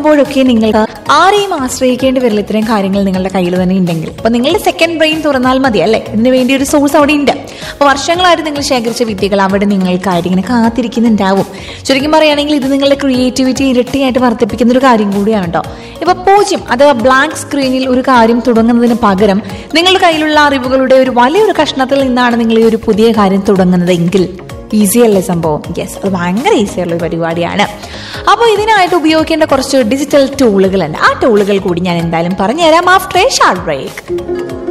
തുടങ്ങുമ്പോഴൊക്കെ നിങ്ങൾക്ക് ആരെയും ആശ്രയിക്കേണ്ടി വരില്ല. ഇത്രയും കാര്യങ്ങൾ നിങ്ങളുടെ കയ്യിൽ തന്നെ ഉണ്ടെങ്കിൽ അപ്പൊ നിങ്ങളുടെ സെക്കൻഡ് ബ്രെയിൻ തുറന്നാൽ മതി അല്ലേ? ഇതിന് വേണ്ടി ഒരു സോഴ്സ് അവിടെ ഉണ്ട്. അപ്പൊ വർഷങ്ങളായിട്ട് നിങ്ങൾ ശേഖരിച്ച വിദ്യകൾ അവിടെ നിങ്ങൾക്കായിട്ട് ഇങ്ങനെ കാത്തിരിക്കുന്നുണ്ടാവും. ശരിക്കും പറയുകയാണെങ്കിൽ ഇത് നിങ്ങളുടെ ക്രിയേറ്റിവിറ്റി ഇരട്ടിയായിട്ട് വർദ്ധിപ്പിക്കുന്ന ഒരു കാര്യം കൂടിയാണ് കേട്ടോ. ഇപ്പൊ 0 അഥവാ ബ്ലാങ്ക് സ്ക്രീനിൽ ഒരു കാര്യം തുടങ്ങുന്നതിന് പകരം നിങ്ങളുടെ കയ്യിലുള്ള അറിവുകളുടെ ഒരു വലിയൊരു കഷ്ണത്തിൽ നിന്നാണ് നിങ്ങൾ ഈ ഒരു പുതിയ കാര്യം തുടങ്ങുന്നതെങ്കിൽ ഈസി അല്ലേ സംഭവം? യെസ്, അത് ഭയങ്കര ഈസിയുള്ള ഒരു പരിപാടിയാണ്. അപ്പോൾ ഇതിനായിട്ട് ഉപയോഗിക്കേണ്ട കുറച്ച് ഡിജിറ്റൽ ടൂളുകളുണ്ട്. ആ ടൂളുകൾ കൂടി ഞാൻ എന്തായാലും പറഞ്ഞുതരാം ആഫ്റ്റർ എ ഷോർട്ട് ബ്രേക്ക്.